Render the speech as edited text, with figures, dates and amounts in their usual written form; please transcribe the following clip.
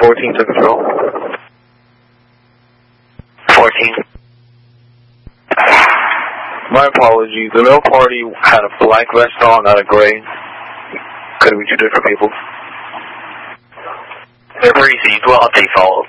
14 to control. 14. My apologies. The male party had a black vest on, not a gray. Could be two different people. They're pretty, so you do update follow.